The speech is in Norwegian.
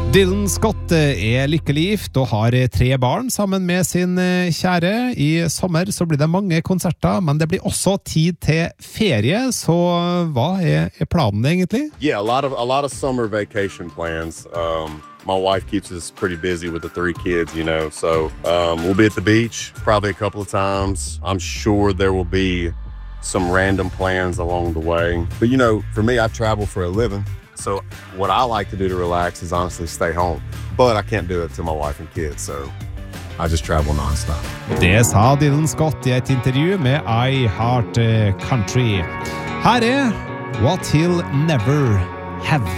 Dylan Scott lykkelig gift og har 3 barn sammen med sin kjære. I sommer så blir det mange konserter, men det blir også tid til ferie, så hva planen egentlig? Yeah, a lot of summer vacation plans. My wife keeps us pretty busy with the 3 kids, you know, so we'll be at the beach probably a couple of times. I'm sure there will be some random plans along the way. But, you know, for me, I travel for a living. So what I like to do to relax is honestly stay home. But I can't do it to my wife and kids, so I just travel non-stop. Det sa Dylan Scott I et intervju med I Heart Country. Her What He'll Never Have.